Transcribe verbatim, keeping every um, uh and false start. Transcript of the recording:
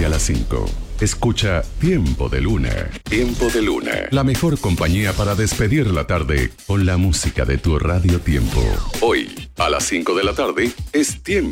las cinco. Escucha Tiempo de Luna. Tiempo de Luna. La mejor compañía para despedir la tarde con la música de tu Radio Tiempo. Hoy, a las cinco de la tarde, es Tiempo